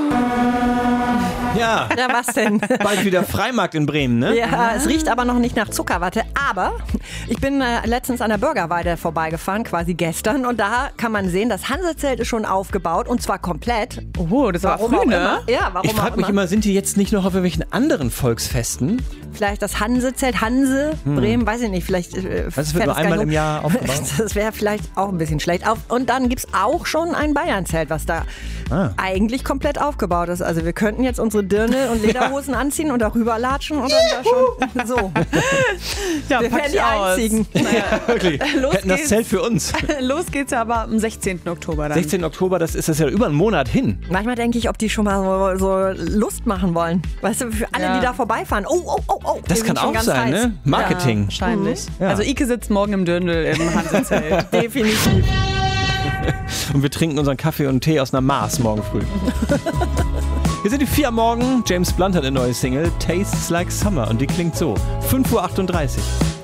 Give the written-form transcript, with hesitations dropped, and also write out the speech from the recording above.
Ja. Ja, was denn? Bald wieder Freimarkt in Bremen, ne? Ja, es riecht aber noch nicht nach Zuckerwatte. Aber ich bin letztens an der Bürgerweide vorbeigefahren, quasi gestern. Und da kann man sehen, das Hansezelt ist schon aufgebaut. Und zwar komplett. Oh, das war früh, ne? Ja, warum Ich frage mich immer, sind die jetzt nicht noch auf irgendwelchen anderen Volksfesten? Vielleicht das Hansezelt, Hanse, Bremen, weiß ich nicht. Vielleicht Das wird nur einmal im Jahr aufgebaut. Das wäre vielleicht auch ein bisschen schlecht. Und dann gibt es auch schon ein Bayernzelt, was da eigentlich komplett aufgebaut ist. Also wir könnten jetzt unsere Dirndl und Lederhosen anziehen und darüber latschen und dann da schon so. Ja, Wir wären die Einzigen. Wirklich. Los Hätten das geht's. Zelt für uns. Los geht's aber am 16. Oktober dann. 16. Oktober, das ist ja über einen Monat hin. Manchmal denke ich, ob die schon mal so Lust machen wollen. Weißt du, für alle, Ja. die da vorbeifahren. Oh. Das wir kann sind schon auch ganz sein, heiß. ne? Marketing. Ja, wahrscheinlich. Ja. Also Ike sitzt morgen im Dirndl im Hansezelt. Definitiv. Und wir trinken unseren Kaffee und Tee aus einer Maß morgen früh. Hier sind die 4 am Morgen. James Blunt hat eine neue Single, Tastes Like Summer. Und die klingt so. 5:38 Uhr.